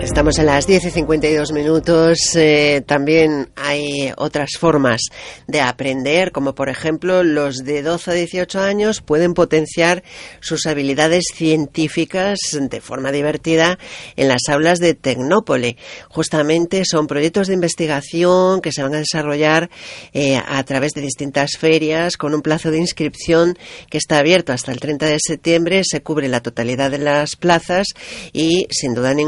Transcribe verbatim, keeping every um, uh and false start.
Estamos en las diez y cincuenta y dos minutos. Eh, también hay otras formas de aprender, como por ejemplo los de doce a dieciocho años pueden potenciar sus habilidades científicas de forma divertida en las aulas de Tecnópole. Justamente son proyectos de investigación que se van a desarrollar eh, a través de distintas ferias con un plazo de inscripción que está abierto hasta el treinta de septiembre. Se cubre la totalidad de las plazas y sin duda ninguna